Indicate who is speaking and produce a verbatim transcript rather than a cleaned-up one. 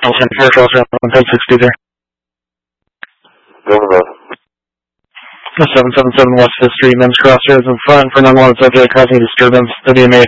Speaker 1: ten four, crossroad, one ten sixty there.
Speaker 2: Go ahead.
Speaker 1: seven seven seven West fifth Street, men's crossroads in front for nine one subject causing disturbance. W M A